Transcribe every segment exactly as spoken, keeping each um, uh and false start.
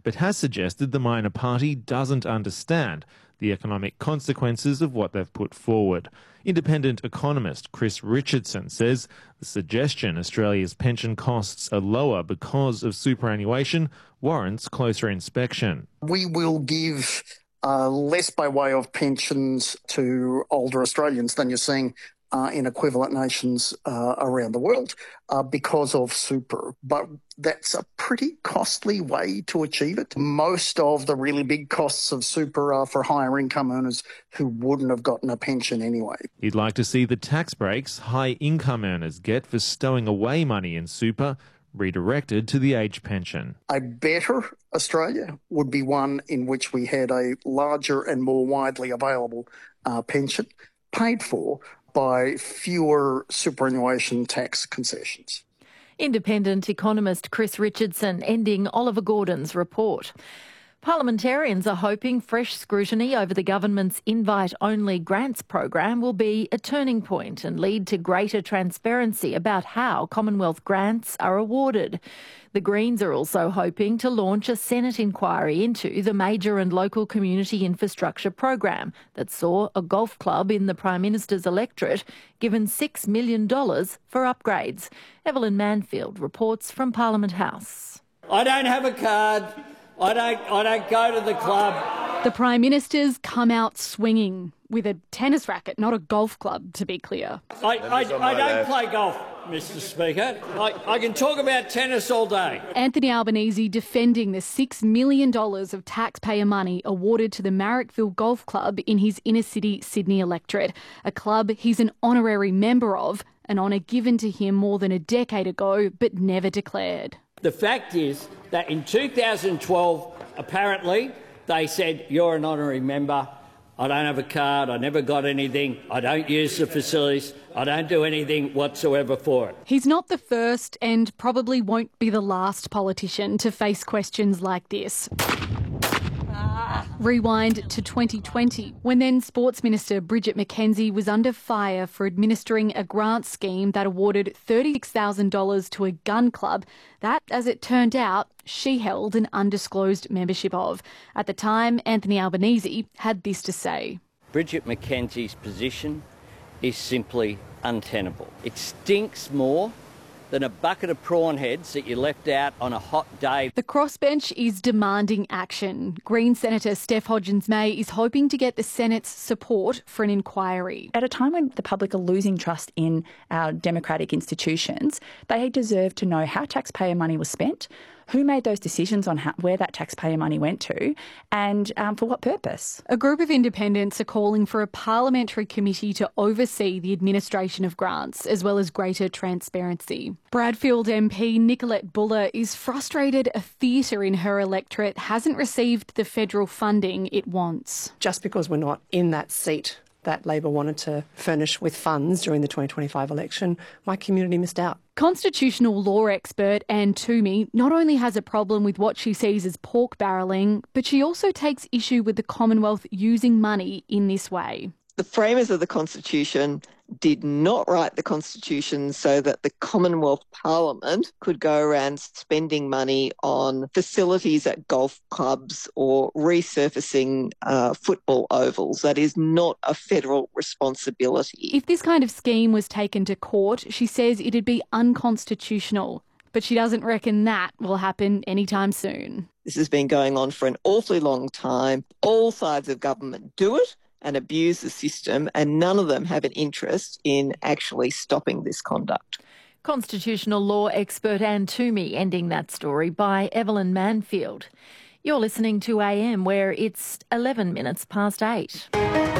but has suggested the minor party doesn't understand the economic consequences of what they've put forward. Independent economist Chris Richardson says the suggestion Australia's pension costs are lower because of superannuation warrants closer inspection. We will give uh, less by way of pensions to older Australians than you're seeing Uh, in equivalent nations uh, around the world uh, because of super. But that's a pretty costly way to achieve it. Most of the really big costs of super are for higher income earners who wouldn't have gotten a pension anyway. He'd like to see the tax breaks high income earners get for stowing away money in super redirected to the age pension. A better Australia would be one in which we had a larger and more widely available uh, pension paid for by fewer superannuation tax concessions. Independent economist Chris Richardson ending Oliver Gordon's report. Parliamentarians are hoping fresh scrutiny over the government's invite-only grants program will be a turning point and lead to greater transparency about how Commonwealth grants are awarded. The Greens are also hoping to launch a Senate inquiry into the major and local community infrastructure program that saw a golf club in the Prime Minister's electorate given six million dollars for upgrades. Evelyn Manfield reports from Parliament House. I don't have a card. I don't, I don't go to the club. The Prime Minister's come out swinging with a tennis racket, not a golf club, to be clear. I, I, I don't play golf, Mister Speaker. I, I can talk about tennis all day. Anthony Albanese defending the six million dollars of taxpayer money awarded to the Marrickville Golf Club in his inner-city Sydney electorate, a club he's an honorary member of, an honour given to him more than a decade ago but never declared. The fact is that in two thousand twelve, apparently, they said, you're an honorary member, I don't have a card, I never got anything, I don't use the facilities, I don't do anything whatsoever for it. He's not the first and probably won't be the last politician to face questions like this. Rewind to twenty twenty, when then Sports Minister Bridget McKenzie was under fire for administering a grant scheme that awarded thirty-six thousand dollars to a gun club that, as it turned out, she held an undisclosed membership of. At the time, Anthony Albanese had this to say. Bridget McKenzie's position is simply untenable. It stinks more than a bucket of prawn heads that you left out on a hot day. The crossbench is demanding action. Green Senator Steph Hodgins-May is hoping to get the Senate's support for an inquiry. At a time when the public are losing trust in our democratic institutions, they deserve to know how taxpayer money was spent, who made those decisions on how, where that taxpayer money went to, and um, for what purpose. A group of independents are calling for a parliamentary committee to oversee the administration of grants, as well as greater transparency. Bradfield M P Nicolette Buller is frustrated a theatre in her electorate hasn't received the federal funding it wants. Just because we're not in that seat that Labor wanted to furnish with funds during the twenty twenty-five election, my community missed out. Constitutional law expert Anne Toomey not only has a problem with what she sees as pork barrelling, but she also takes issue with the Commonwealth using money in this way. The framers of the Constitution did not write the Constitution so that the Commonwealth Parliament could go around spending money on facilities at golf clubs or resurfacing uh, football ovals. That is not a federal responsibility. If this kind of scheme was taken to court, she says it'd be unconstitutional. But she doesn't reckon that will happen anytime soon. This has been going on for an awfully long time. All sides of government do it and abuse the system, and none of them have an interest in actually stopping this conduct. Constitutional law expert Anne Toomey ending that story by Evelyn Manfield. You're listening to A M, where it's eleven minutes past eight.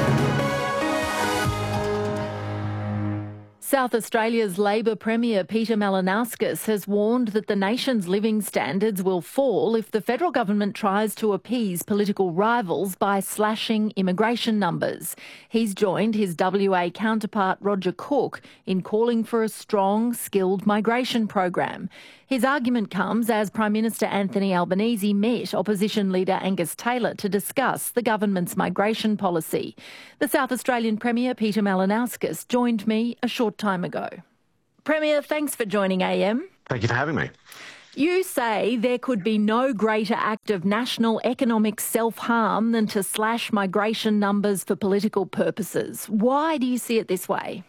South Australia's Labor Premier Peter Malinauskas has warned that the nation's living standards will fall if the federal government tries to appease political rivals by slashing immigration numbers. He's joined his W A counterpart Roger Cook in calling for a strong, skilled migration program. His argument comes as Prime Minister Anthony Albanese met opposition leader Angus Taylor to discuss the government's migration policy. The South Australian Premier Peter Malinauskas joined me a short time ago. Premier, thanks for joining A M. Thank you for having me. You say there could be no greater act of national economic self-harm than to slash migration numbers for political purposes. Why do you see it this way?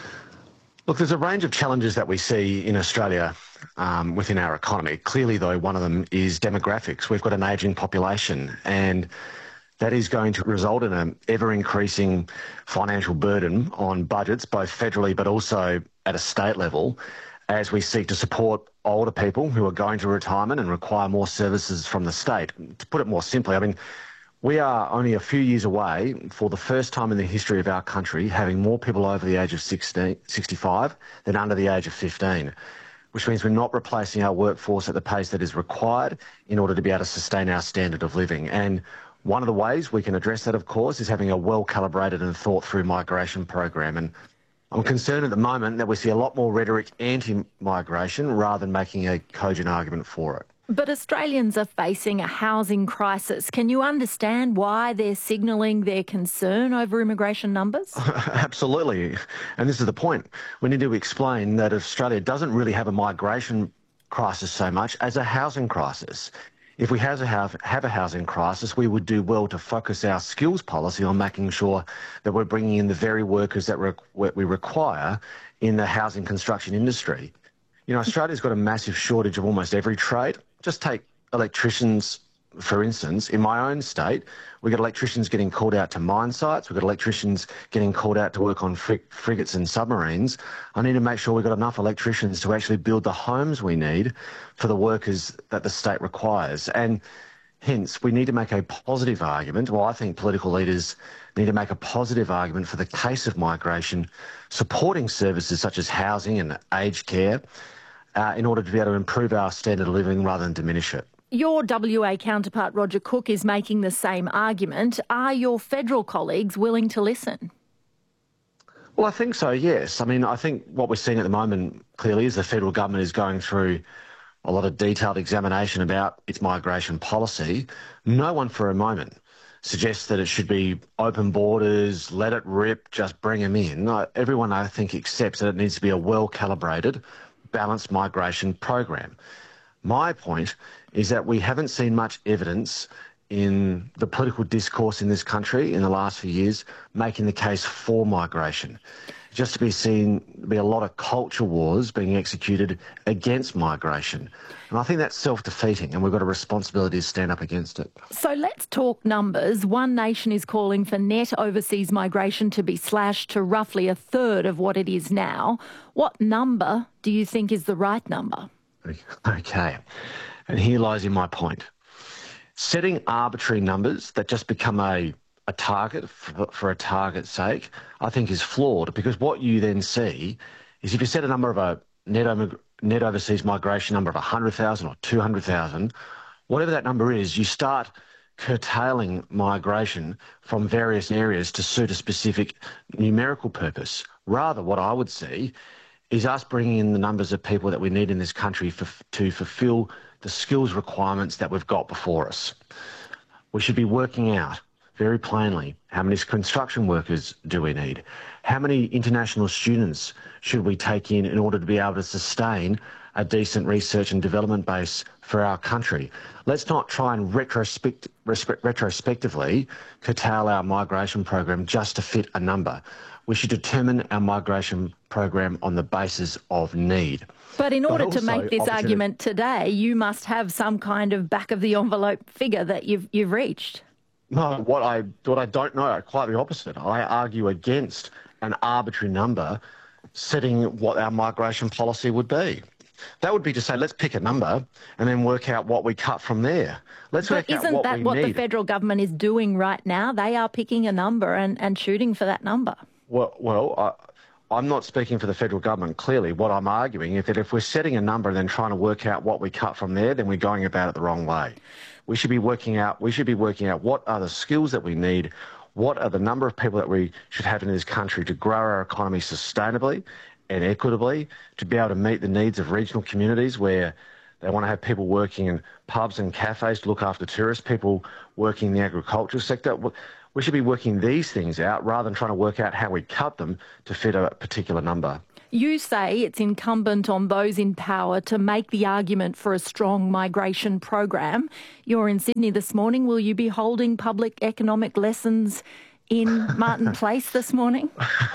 Look, there's a range of challenges that we see in Australia um, within our economy. Clearly, though, one of them is demographics. We've got an ageing population, and that is going to result in an ever-increasing financial burden on budgets, both federally but also at a state level, as we seek to support older people who are going to retirement and require more services from the state. To put it more simply, I mean, we are only a few years away, for the first time in the history of our country, having more people over the age of sixty, sixty-five than under the age of fifteen, which means we're not replacing our workforce at the pace that is required in order to be able to sustain our standard of living. And one of the ways we can address that, of course, is having a well-calibrated and thought-through migration program. And I'm concerned at the moment that we see a lot more rhetoric anti-migration rather than making a cogent argument for it. But Australians are facing a housing crisis. Can you understand why they're signalling their concern over immigration numbers? Absolutely. And this is the point. We need to explain that Australia doesn't really have a migration crisis so much as a housing crisis. If we have a, have a housing crisis, we would do well to focus our skills policy on making sure that we're bringing in the very workers that re- we require in the housing construction industry. You know, Australia's got a massive shortage of almost every trade. Just take electricians, for instance. In my own state, we've got electricians getting called out to mine sites. We've got electricians getting called out to work on frig- frigates and submarines. I need to make sure we've got enough electricians to actually build the homes we need for the workers that the state requires. And hence, we need to make a positive argument. Well, I think political leaders need to make a positive argument for the case of migration, supporting services such as housing and aged care, uh, in order to be able to improve our standard of living rather than diminish it. Your W A counterpart, Roger Cook, is making the same argument. Are your federal colleagues willing to listen? Well, I think so, yes. I mean, I think what we're seeing at the moment, clearly, is the federal government is going through a lot of detailed examination about its migration policy. No one for a moment suggests that it should be open borders, let it rip, just bring them in. Everyone, I think, accepts that it needs to be a well-calibrated, balanced migration program. My point is that we haven't seen much evidence in the political discourse in this country in the last few years making the case for migration. Just to be seen, be a lot of culture wars being executed against migration. And I think that's self-defeating, and we've got a responsibility to stand up against it. So let's talk numbers. One Nation is calling for net overseas migration to be slashed to roughly a third of what it is now. What number do you think is the right number? Okay, and here lies in my point. Setting arbitrary numbers that just become a, a target for, for a target's sake, I think is flawed, because what you then see is if you set a number of a net, net overseas migration number of one hundred thousand or two hundred thousand, whatever that number is, you start curtailing migration from various areas to suit a specific numerical purpose. Rather, what I would see is us bringing in the numbers of people that we need in this country for, to fulfil the skills requirements that we've got before us. We should be working out very plainly how many construction workers do we need, how many international students should we take in in order to be able to sustain a decent research and development base for our country. Let's not try and retrospect, retrospectively curtail our migration program just to fit a number. We should determine our migration program on the basis of need. But in order to make this argument today, you must have some kind of back-of-the-envelope figure that you've you've reached. No, what I what I don't know, quite the opposite. I argue against an arbitrary number setting what our migration policy would be. That would be to say, let's pick a number and then work out what we cut from there. Let's but work out what we need. Isn't that what the federal government is doing right now? They are picking a number and, and shooting for that number. Well, well I, I'm not speaking for the federal government, clearly. What I'm arguing is that if we're setting a number and then trying to work out what we cut from there, then we're going about it the wrong way. We should be working out, we should be working out what are the skills that we need, what are the number of people that we should have in this country to grow our economy sustainably and equitably, to be able to meet the needs of regional communities where they want to have people working in pubs and cafes to look after tourists, people working in the agricultural sector. We should be working these things out rather than trying to work out how we cut them to fit a particular number. You say it's incumbent on those in power to make the argument for a strong migration program. You're in Sydney this morning. Will you be holding public economic lessons in Martin Place this morning?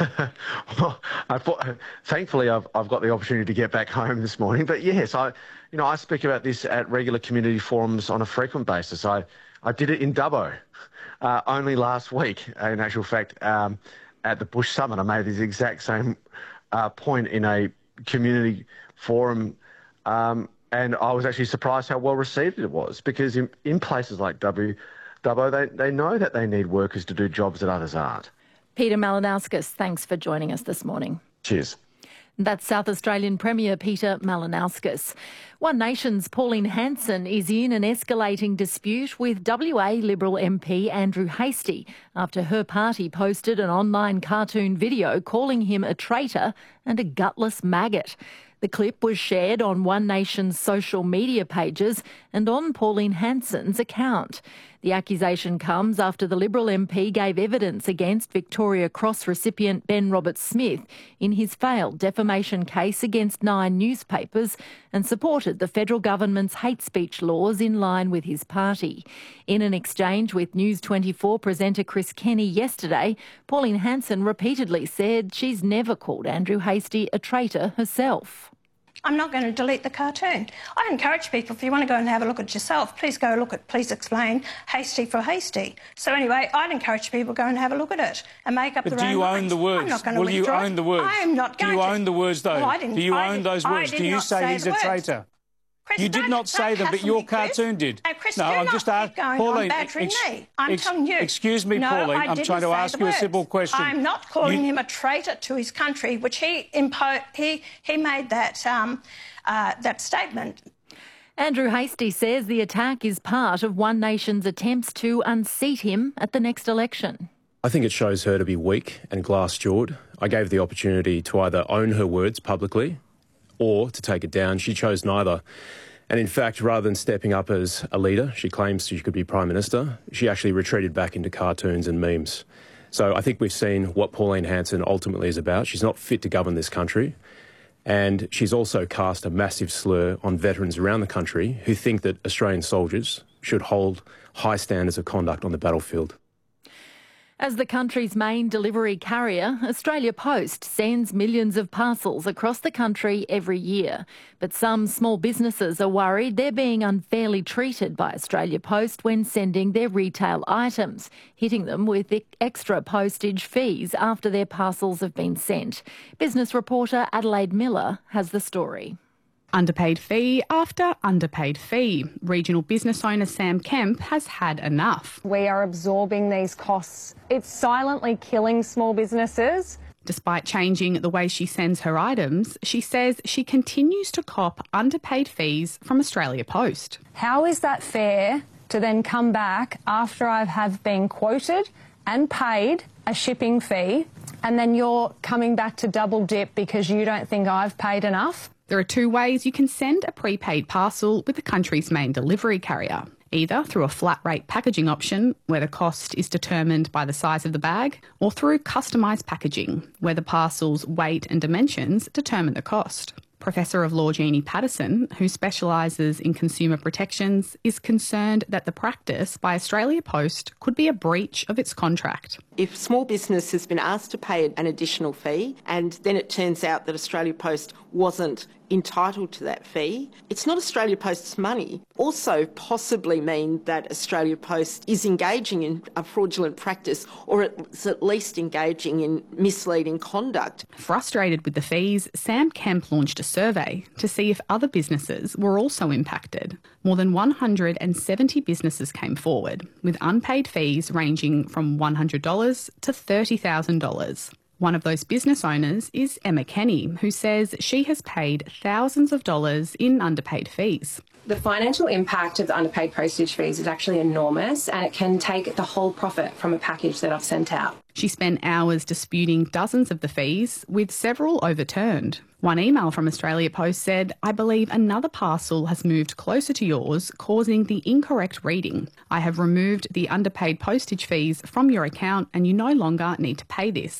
Well, I thought, thankfully, I've, I've got the opportunity to get back home this morning. But yes, I, you know, I speak about this at regular community forums on a frequent basis. I, I did it in Dubbo uh, only last week. In actual fact, um, at the Bush Summit, I made this exact same uh, point in a community forum, um, and I was actually surprised how well received it was, because in, in places like W. Dubbo, they, they know that they need workers to do jobs that others aren't. Peter Malinauskas, thanks for joining us this morning. Cheers. That's South Australian Premier Peter Malinauskas. One Nation's Pauline Hanson is in an escalating dispute with W A Liberal M P Andrew Hastie after her party posted an online cartoon video calling him a traitor and a gutless maggot. The clip was shared on One Nation's social media pages and on Pauline Hanson's account. The accusation comes after the Liberal M P gave evidence against Victoria Cross recipient Ben Roberts-Smith in his failed defamation case against nine newspapers and supported the federal government's hate speech laws in line with his party. In an exchange with News twenty-four presenter Chris Kenny yesterday, Pauline Hanson repeatedly said she's never called Andrew Hastie a traitor herself. I'm not going to delete the cartoon. I encourage people, if you want to go and have a look at it yourself, please go look at Please Explain Hastie for Hastie. So anyway, I'd encourage people to go and have a look at it and make up but their own do you minds. own the words? I'm not going Will to you withdraw own the words? I am not going to. Do you own the words, though? Well, I didn't, do you I own did, those words? I did Do you not say, say he's the a words. traitor? Chris, you did not say them, but your me, cartoon did. No, Chris, no, do I'm not just keep going Pauline, on badgering ex me. I'm ex telling you. Excuse me, no, Pauline. I I'm didn't trying to say ask the you words. a simple question. I'm not calling you... him a traitor to his country, which he impo he he made that um, uh, that statement. Andrew Hastie says the attack is part of One Nation's attempts to unseat him at the next election. I think it shows her to be weak and glass-jawed. I gave the opportunity to either own her words publicly or to take it down. She chose neither. And in fact, rather than stepping up as a leader, she claims she could be Prime Minister, she actually retreated back into cartoons and memes. So I think we've seen what Pauline Hanson ultimately is about. She's not fit to govern this country. And she's also cast a massive slur on veterans around the country who think that Australian soldiers should hold high standards of conduct on the battlefield. As the country's main delivery carrier, Australia Post sends millions of parcels across the country every year. But some small businesses are worried they're being unfairly treated by Australia Post when sending their retail items, hitting them with extra postage fees after their parcels have been sent. Business reporter Adelaide Miller has the story. Underpaid fee after underpaid fee. Regional business owner Sam Kemp has had enough. We are absorbing these costs. It's silently killing small businesses. Despite changing the way she sends her items, she says she continues to cop underpaid fees from Australia Post. How is that fair to then come back after I have been quoted and paid a shipping fee, and then you're coming back to double dip because you don't think I've paid enough? There are two ways you can send a prepaid parcel with the country's main delivery carrier. Either through a flat rate packaging option, where the cost is determined by the size of the bag, or through customised packaging, where the parcel's weight and dimensions determine the cost. Professor of Law Jeannie Patterson, who specialises in consumer protections, is concerned that the practice by Australia Post could be a breach of its contract. If small business has been asked to pay an additional fee and then it turns out that Australia Post wasn't entitled to that fee, it's not Australia Post's money. Also possibly mean that Australia Post is engaging in a fraudulent practice, or it's at least engaging in misleading conduct. Frustrated with the fees, Sam Kemp launched a survey to see if other businesses were also impacted. More than one hundred seventy businesses came forward, with unpaid fees ranging from one hundred dollars to thirty thousand dollars. One of those business owners is Emma Kenny, who says she has paid thousands of dollars in underpaid fees. The financial impact of the underpaid postage fees is actually enormous, and it can take the whole profit from a package that I've sent out. She spent hours disputing dozens of the fees, with several overturned. One email from Australia Post said, "I believe another parcel has moved closer to yours, causing the incorrect reading. I have removed the underpaid postage fees from your account and you no longer need to pay this."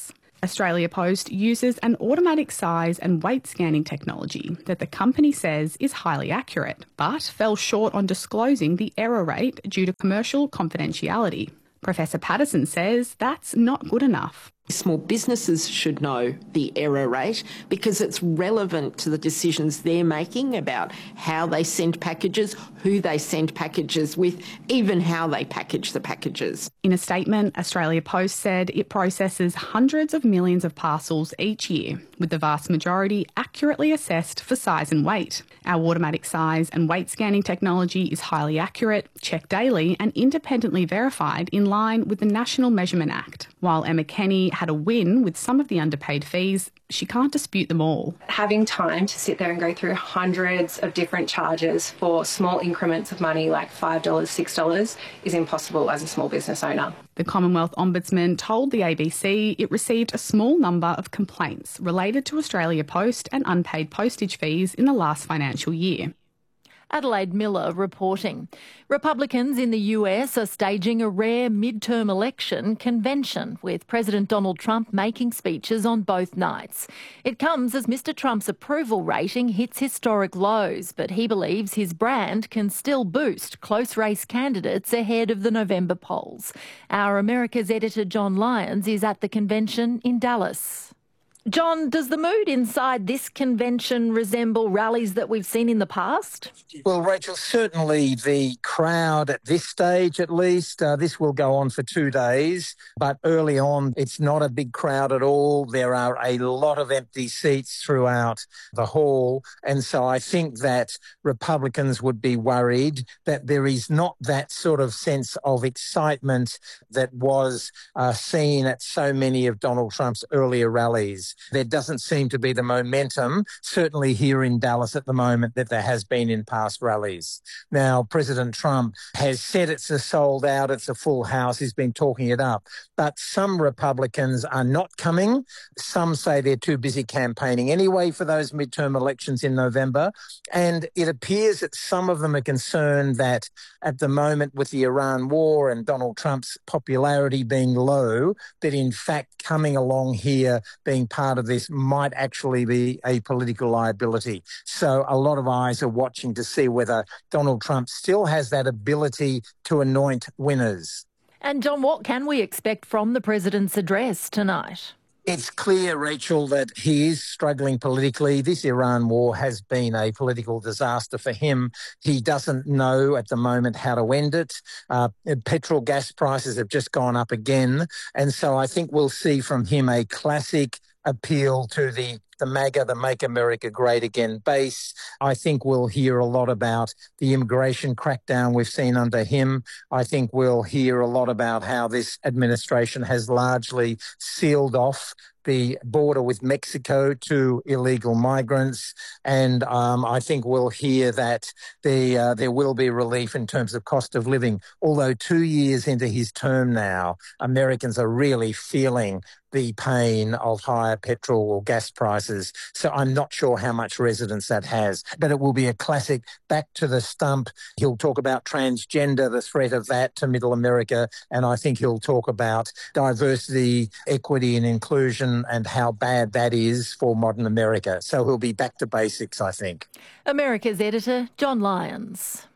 Australia Post uses an automatic size and weight scanning technology that the company says is highly accurate, but fell short on disclosing the error rate due to commercial confidentiality. Professor Patterson says that's not good enough. Small businesses should know the error rate because it's relevant to the decisions they're making about how they send packages, who they send packages with, even how they package the packages. In a statement, Australia Post said it processes hundreds of millions of parcels each year, with the vast majority accurately assessed for size and weight. Our automatic size and weight scanning technology is highly accurate, checked daily and independently verified in line with the National Measurement Act. While Emma Kenny had a win with some of the underpaid fees, she can't dispute them all. Having time to sit there and go through hundreds of different charges for small increments of money like five dollars, six dollars is impossible as a small business owner. The Commonwealth Ombudsman told the A B C it received a small number of complaints related to Australia Post and unpaid postage fees in the last financial year. Adelaide Miller reporting. Republicans in the U S are staging a rare midterm election convention, with President Donald Trump making speeches on both nights. It comes as Mister Trump's approval rating hits historic lows, but he believes his brand can still boost close race candidates ahead of the November polls. Our America's editor John Lyons is at the convention in Dallas. John, does the mood inside this convention resemble rallies that we've seen in the past? Well, Rachel, certainly the crowd at this stage, at least, uh, this will go on for two days. But early on, it's not a big crowd at all. There are a lot of empty seats throughout the hall. And so I think that Republicans would be worried that there is not that sort of sense of excitement that was uh, seen at so many of Donald Trump's earlier rallies. There doesn't seem to be the momentum, certainly here in Dallas at the moment, that there has been in past rallies. Now, President Trump has said it's a sold out, it's a full house. He's been talking it up. But some Republicans are not coming. Some say they're too busy campaigning anyway for those midterm elections in November. And it appears that some of them are concerned that at the moment with the Iran war and Donald Trump's popularity being low, that in fact coming along here being part of this might actually be a political liability. So a lot of eyes are watching to see whether Donald Trump still has that ability to anoint winners. And John, what can we expect from the president's address tonight? It's clear, Rachel, that he is struggling politically. This Iran war has been a political disaster for him. He doesn't know at the moment how to end it. Uh, petrol gas prices have just gone up again. And so I think we'll see from him a classic appeal to the the MAGA, the Make America Great Again base. I think we'll hear a lot about the immigration crackdown we've seen under him. I think we'll hear a lot about how this administration has largely sealed off the border with Mexico to illegal migrants. And um, I think we'll hear that the, uh, there will be relief in terms of cost of living. Although two years into his term now, Americans are really feeling the pain of higher petrol or gas prices. So I'm not sure how much resonance that has, but it will be a classic back to the stump. He'll talk about transgender, the threat of that to middle America. And I think he'll talk about diversity, equity and inclusion and how bad that is for modern America. So he'll be back to basics, I think. America's editor, John Lyons.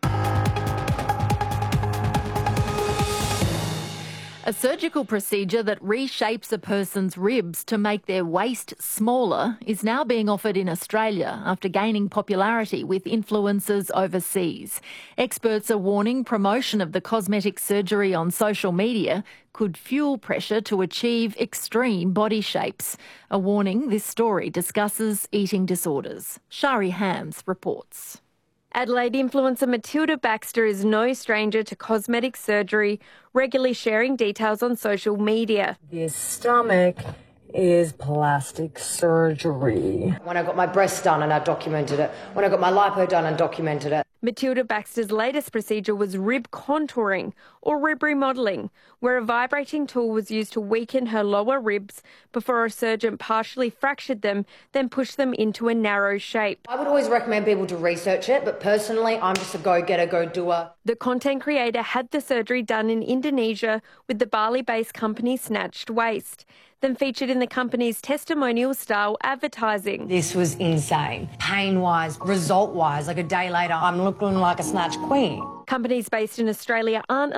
A surgical procedure that reshapes a person's ribs to make their waist smaller is now being offered in Australia after gaining popularity with influencers overseas. Experts are warning promotion of the cosmetic surgery on social media could fuel pressure to achieve extreme body shapes. A warning this story discusses eating disorders. Shari Hams reports. Adelaide influencer Matilda Baxter is no stranger to cosmetic surgery, regularly sharing details on social media. This stomach is plastic surgery. When I got my breast done and I documented it. When I got my lipo done and documented it. Matilda Baxter's latest procedure was rib contouring or rib remodelling, where a vibrating tool was used to weaken her lower ribs before a surgeon partially fractured them, then pushed them into a narrow shape. I would always recommend people to research it, but personally, I'm just a go-getter, go-doer. The content creator had the surgery done in Indonesia with the Bali-based company Snatched Waist, then featured in the company's testimonial-style advertising. This was insane. Pain-wise, result-wise, like a day later, I'm looking like a snatch queen. Companies based in Australia aren't